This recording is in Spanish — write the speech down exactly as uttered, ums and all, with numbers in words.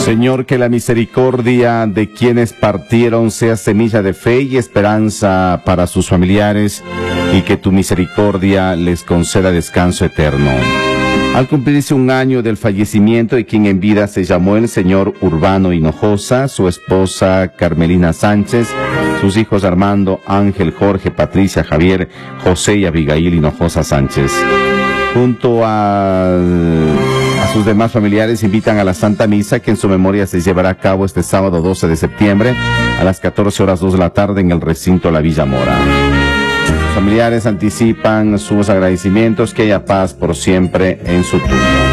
Señor, que la misericordia de quienes partieron sea semilla de fe y esperanza para sus familiares, y que tu misericordia les conceda descanso eterno. Al cumplirse un año del fallecimiento de quien en vida se llamó el señor Urbano Hinojosa, su esposa Carmelina Sánchez, sus hijos Armando, Ángel, Jorge, Patricia, Javier, José y Abigail Hinojosa Sánchez, junto a, a sus demás familiares, invitan a la Santa Misa, que en su memoria se llevará a cabo este sábado doce de septiembre a las catorce horas dos de la tarde en el recinto La Villa Mora. Los familiares anticipan sus agradecimientos, que haya paz por siempre en su tumba.